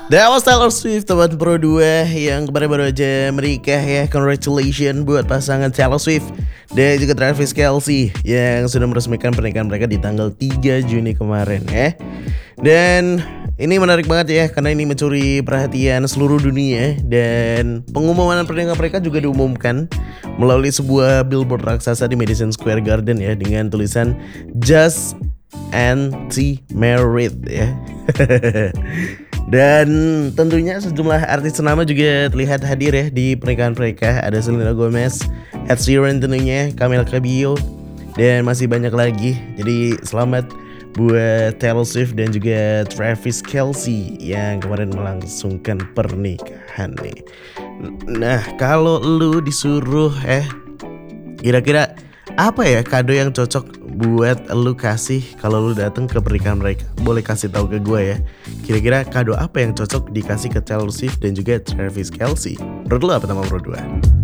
That was Taylor Swift, teman Pro 2 yang kemarin baru aja menikah ya. Congratulations buat pasangan Taylor Swift dan juga Travis Kelce yang sudah meresmikan pernikahan mereka di tanggal 3 Juni kemarin ya. Dan ini menarik banget ya, karena ini mencuri perhatian seluruh dunia. Dan pengumuman pernikahan mereka juga diumumkan melalui sebuah billboard raksasa di Madison Square Garden ya, dengan tulisan Just Anti Married ya. Dan tentunya sejumlah artis ternama juga terlihat hadir ya di pernikahan mereka. Ada Selena Gomez, Ed Sheeran tentunya, Camila Cabello, dan masih banyak lagi. Jadi selamat buat Taylor Swift dan juga Travis Kelce yang kemarin melangsungkan pernikahan nih. Nah, kalau lu disuruh kira-kira apa ya kado yang cocok buat lu kasih kalau lu datang ke pernikahan mereka? Boleh kasih tahu ke gue ya. Kira-kira kado apa yang cocok dikasih ke Taylor Swift dan juga Travis Kelce? Menurut lu apa, teman Pro 2?